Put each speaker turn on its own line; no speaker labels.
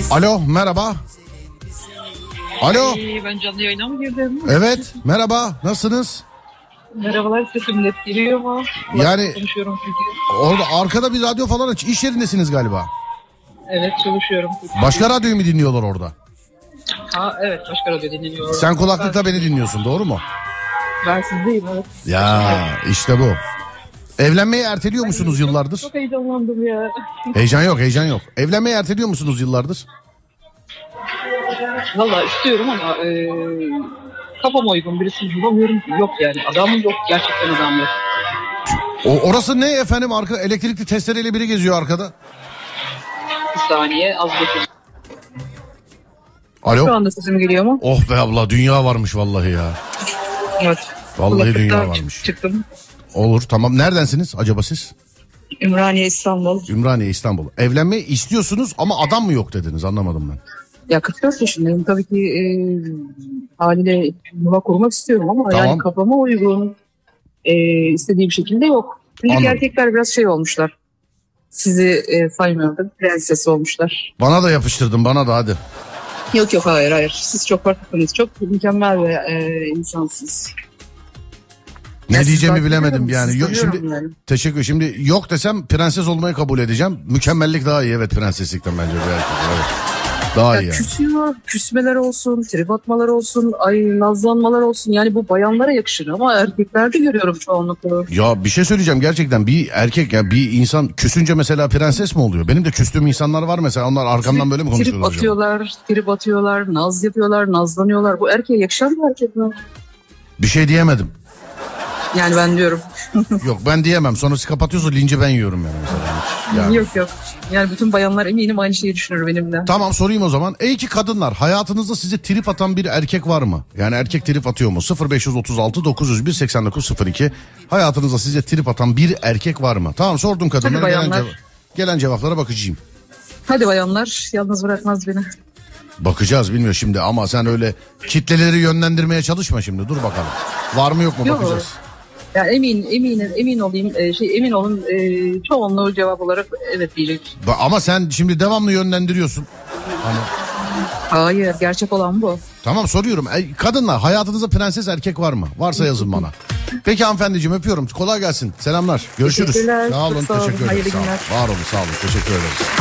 Alo, merhaba. Alo.
Ben canlı yayına mı girdim?
Evet, merhaba. Nasılsınız?
Merhabalar, sesim net geliyor mu?
Yani
Konuşuyorum çünkü.
orada arkada bir radyo falan aç. İş yerindesiniz galiba.
Evet, çalışıyorum.
Başka radyoyu mu dinliyorlar orada?
Ha evet, başka radyo dinliyorum.
Sen kulaklıkla beni dinliyorsun, doğru mu?
Ben sizdeyim, evet.
Ya işte bu. Evlenmeyi erteliyor musunuz yıllardır?
Çok heyecanlandım ya.
Heyecan yok, heyecan yok. Evlenmeyi erteliyor musunuz yıllardır?
Valla istiyorum ama kafama uygun birisini bulamıyorum. Yok yani, adam yok, gerçekten adam yok.
Orası ne efendim? Elektrikli testereyle biri geziyor arkada.
Bir saniye, az bekleyin.
Alo.
Şu anda sesim geliyor mu?
Oh be abla, dünya varmış vallahi ya.
Evet.
Vallahi dünya
Kulaklıktan
varmış.
Çıktım.
Olur, tamam. Neredensiniz acaba siz?
Ümraniye, İstanbul.
Ümraniye, İstanbul. Evlenmeyi istiyorsunuz ama adam mı yok dediniz, anlamadım ben.
Ya 44 yaşındayım. Tabii ki haliyle yuva kurmak istiyorum ama
Tamam.
yani kafama uygun istediğim şekilde yok. Çünkü
Anladım.
erkekler biraz şey olmuşlar. Sizi saymıyordum. Prenses olmuşlar.
Bana da yapıştırdın, bana da hadi.
Yok yok, hayır. Siz çok farklısınız. Çok mükemmel bir insansınız.
Ne
Ya
diyeceğimi
siz
bilemedim
zaten
yani. Yok,
tanıyorum
şimdi
yani.
teşekkür. Şimdi yok desem prenses olmayı kabul edeceğim. Mükemmellik daha iyi, evet, prenseslikten bence. Evet. Daha
Ya
iyi yani.
küsüyor, küsmeler olsun, trip atmalar olsun, nazlanmalar olsun. Yani bu bayanlara yakışır ama erkeklerde görüyorum çoğunlukla.
Ya bir şey söyleyeceğim, gerçekten bir erkek, ya bir insan küsünce mesela prenses mi oluyor? Benim de küstüğüm insanlar var mesela, onlar arkamdan böyle mi konuşuyorlar acaba?
Trip atıyorlar, naz yapıyorlar, nazlanıyorlar. Bu erkeğe yakışan bir hareket mi?
Bir şey diyemedim.
Yani ben diyorum.
Yok, ben diyemem. Sonrası kapatıyorsa linci ben yiyorum yani mesela. Yani.
Yok. Yani bütün bayanlar eminim aynı şeyi düşünür benimle.
Tamam, sorayım o zaman. Ey ki kadınlar, hayatınızda size trip atan bir erkek var mı? Yani erkek trip atıyor mu? 0536 901 8902. Hayatınızda size trip atan bir erkek var mı? Tamam, sordum kadınlara.
Hadi bayanlar.
Gelen cevaplara bakacağım.
Hadi bayanlar, yalnız bırakmaz beni.
Bakacağız, bilmiyor şimdi ama sen öyle kitleleri yönlendirmeye çalışma şimdi. Dur bakalım. Var mı yok mu,
Yok.
bakacağız.
Ya emin olayım, emin olun, çoğunluğu cevap olarak evet diyecek.
Ama sen şimdi devamlı yönlendiriyorsun. Hani...
Hayır, gerçek olan bu.
Tamam, soruyorum. Kadınlar, hayatınızda prenses erkek var mı? Varsa yazın bana. Peki hanımefendiciğim, öpüyorum. Kolay gelsin. Selamlar. Görüşürüz.
Teşekkürler.
Sağ olun.
Çok sağ olun.
Teşekkür ederim.
Hayırlı
Sağ olun.
günler.
Var olun. Sağ olun. Teşekkür ederiz.